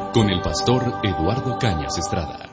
con el pastor Eduardo Cañas Estrada.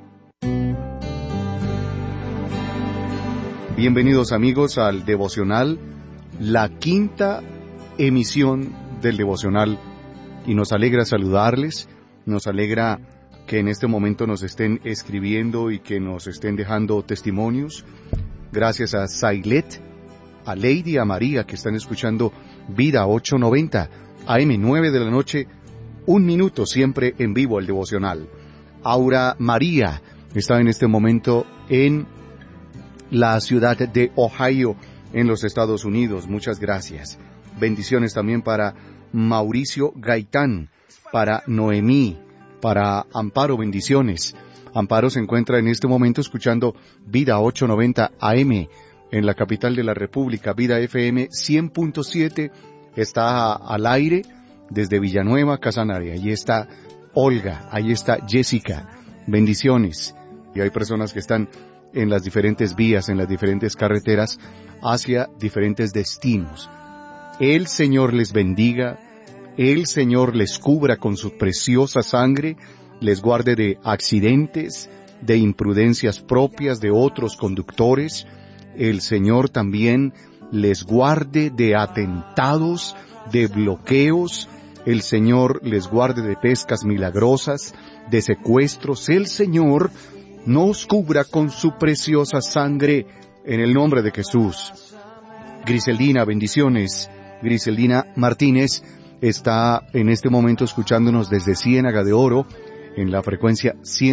Bienvenidos amigos al devocional, la quinta emisión del devocional, y nos alegra saludarles, nos alegra que en este momento nos estén escribiendo y que nos estén dejando testimonios. Gracias a Sailet, a Lady, a María, que están escuchando Vida 890, AM 9 de la noche, 1 minuto siempre en vivo el devocional. Aura María está en este momento en la ciudad de Ohio, en los Estados Unidos. Muchas gracias. Bendiciones también para Mauricio Gaitán, para Noemí, para Amparo, bendiciones. Amparo se encuentra en este momento escuchando Vida 890 AM en la capital de la República. Vida FM 100.7 está al aire desde Villanueva, Casanare. Allí está Olga, ahí está Jessica. Bendiciones. Y hay personas que están en las diferentes vías, en las diferentes carreteras, hacia diferentes destinos. El Señor les bendiga, el Señor les cubra con su preciosa sangre, les guarde de accidentes, de imprudencias propias de otros conductores. El Señor también les guarde de atentados, de bloqueos. El Señor les guarde de pescas milagrosas, de secuestros. El Señor nos cubra con su preciosa sangre, en el nombre de Jesús. Griseldina, bendiciones. Griseldina Martínez está en este momento escuchándonos desde Ciénaga de Oro, en la frecuencia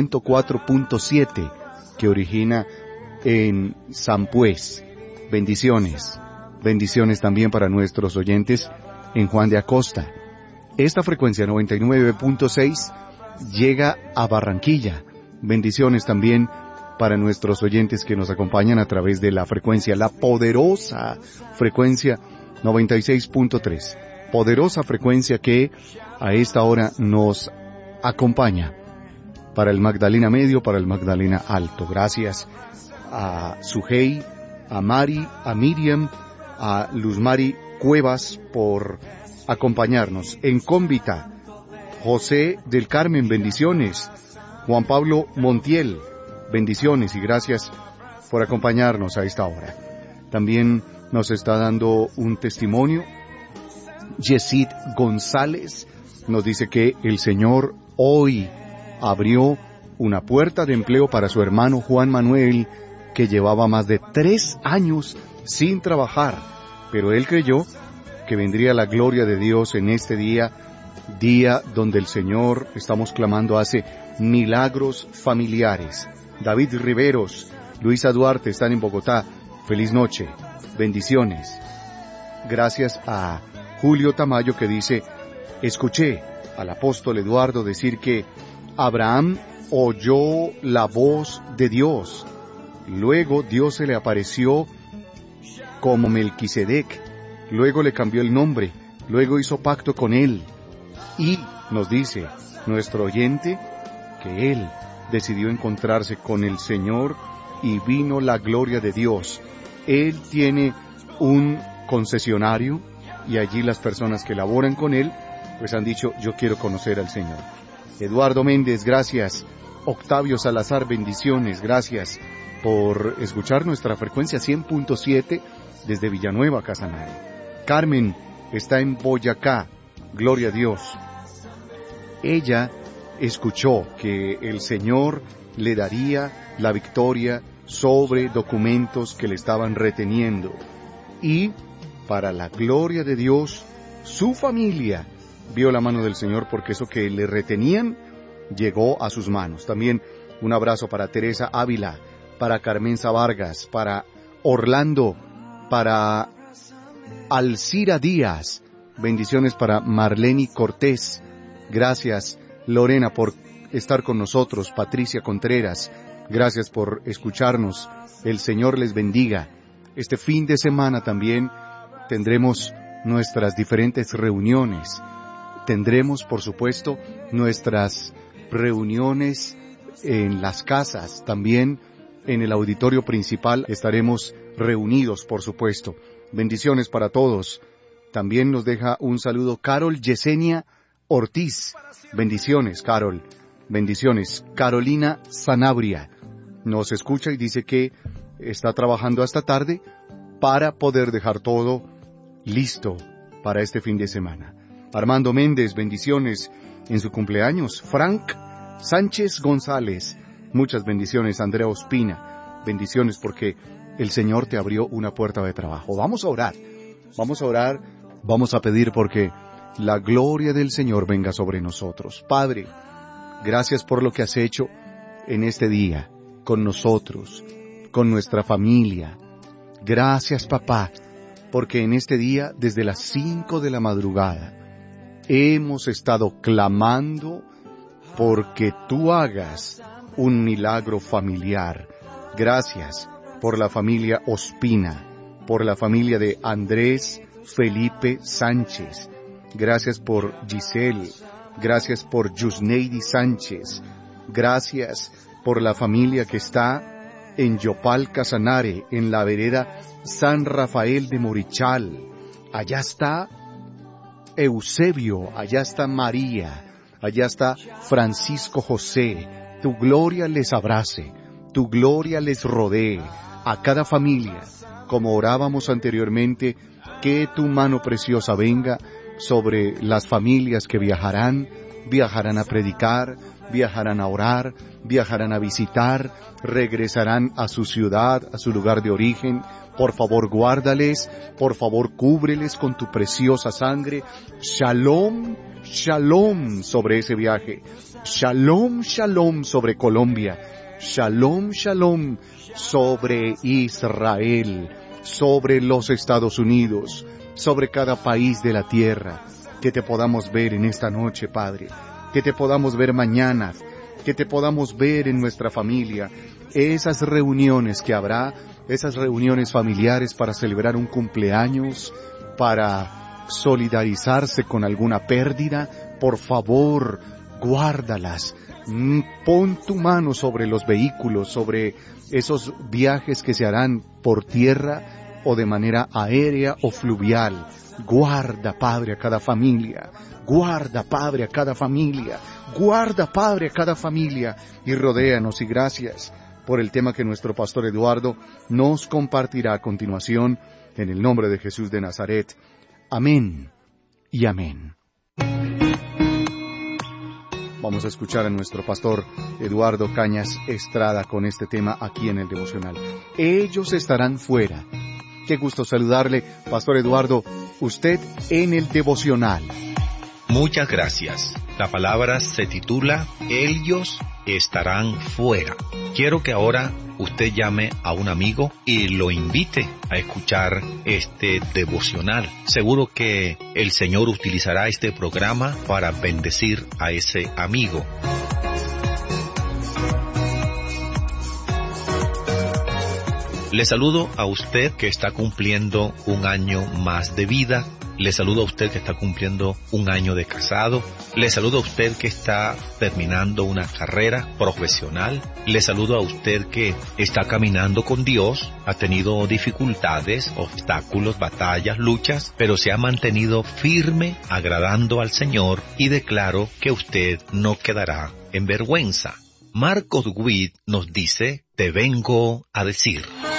104.7, que origina en Sampués. Bendiciones. Bendiciones también para nuestros oyentes en Juan de Acosta. Esta frecuencia 99.6 llega a Barranquilla. Bendiciones también para nuestros oyentes que nos acompañan a través de la frecuencia, la poderosa frecuencia 96.3. Poderosa frecuencia que a esta hora nos acompaña para el Magdalena Medio, para el Magdalena Alto. Gracias a Sujei, a Mari, a Miriam, a Luzmari Cuevas por acompañarnos. En Cómbita, José del Carmen, bendiciones. Juan Pablo Montiel, bendiciones y gracias por acompañarnos a esta hora. También nos está dando un testimonio. Yesid González nos dice que el Señor hoy abrió una puerta de empleo para su hermano Juan Manuel, que llevaba más de 3 años sin trabajar, pero él creyó que vendría la gloria de Dios en este día donde el Señor, estamos clamando, hace milagros familiares. David Riveros, Luisa Duarte están en Bogotá. Feliz noche, bendiciones. Gracias a Julio Tamayo, que dice: escuché al apóstol Eduardo decir que Abraham oyó la voz de Dios. Luego Dios se le apareció como Melquisedec. Luego le cambió el nombre. Luego hizo pacto con él. Y nos dice nuestro oyente que él decidió encontrarse con el Señor y vino la gloria de Dios. Él tiene un concesionario y allí las personas que laboran con él pues han dicho: yo quiero conocer al Señor. Eduardo Méndez, gracias. Octavio Salazar, bendiciones, gracias por escuchar nuestra frecuencia 100.7 desde Villanueva, Casanare. Carmen está en Boyacá, gloria a Dios. Ella escuchó que el Señor le daría la victoria sobre documentos que le estaban reteniendo. Y, para la gloria de Dios, su familia vio la mano del Señor, porque eso que le retenían llegó a sus manos. También un abrazo para Teresa Ávila, para Carmenza Vargas, para Orlando, para Alcira Díaz. Bendiciones para Marleni Cortés. Gracias, Lorena, por estar con nosotros. Patricia Contreras, gracias por escucharnos. El Señor les bendiga. Este fin de semana también tendremos nuestras diferentes reuniones. Tendremos, por supuesto, nuestras reuniones en las casas. También en el auditorio principal estaremos reunidos, por supuesto. Bendiciones para todos. También nos deja un saludo Carol Yesenia Ortiz, bendiciones, Carol, bendiciones. Carolina Sanabria nos escucha y dice que está trabajando hasta tarde para poder dejar todo listo para este fin de semana. Armando Méndez, bendiciones en su cumpleaños. Frank Sánchez González, muchas bendiciones. Andrea Ospina, bendiciones porque el Señor te abrió una puerta de trabajo. Vamos a orar, vamos a pedir porque la gloria del Señor venga sobre nosotros. Padre, gracias por lo que has hecho en este día, con nosotros, con nuestra familia. Gracias, papá, porque en este día, desde las 5 de la madrugada, hemos estado clamando porque tú hagas un milagro familiar. Gracias por la familia Ospina, por la familia de Andrés Felipe Sánchez. Gracias por Giselle, gracias por Yusneidi Sánchez, gracias por la familia que está en Yopal Casanare, en la vereda San Rafael de Morichal. Allá está Eusebio, allá está María, allá está Francisco José. Tu gloria les abrace, tu gloria les rodee a cada familia, como orábamos anteriormente, que tu mano preciosa venga sobre las familias que viajarán a predicar, viajarán a orar, viajarán a visitar, regresarán a su ciudad, a su lugar de origen. Por favor, guárdales, por favor, cúbreles con tu preciosa sangre. Shalom, shalom sobre ese viaje. Shalom, shalom sobre Colombia. Shalom, shalom sobre Israel, sobre los Estados Unidos, sobre cada país de la tierra. Que te podamos ver en esta noche, Padre. Que te podamos ver mañana. Que te podamos ver en nuestra familia. Esas reuniones que habrá, esas reuniones familiares para celebrar un cumpleaños, para solidarizarse con alguna pérdida, por favor, guárdalas. Pon tu mano sobre los vehículos, sobre esos viajes que se harán por tierra o de manera aérea o fluvial. Guarda, Padre, a cada familia. Guarda, Padre, a cada familia. Guarda, Padre, a cada familia. Y rodéanos, y gracias por el tema que nuestro pastor Eduardo nos compartirá a continuación, en el nombre de Jesús de Nazaret. Amén y amén. Vamos a escuchar a nuestro pastor Eduardo Cañas Estrada con este tema aquí en el devocional. Ellos estarán fuera. Qué gusto saludarle, pastor Eduardo, usted en el devocional. Muchas gracias. La palabra se titula Ellos estarán fuera. Quiero que ahora usted llame a un amigo y lo invite a escuchar este devocional. Seguro que el Señor utilizará este programa para bendecir a ese amigo. Le saludo a usted que está cumpliendo un año más de vida. Le saludo a usted que está cumpliendo un año de casado. Le saludo a usted que está terminando una carrera profesional. Le saludo a usted que está caminando con Dios. Ha tenido dificultades, obstáculos, batallas, luchas, pero se ha mantenido firme, agradando al Señor, y declaro que usted no quedará en vergüenza. Marcos Witt nos dice, te vengo a decir.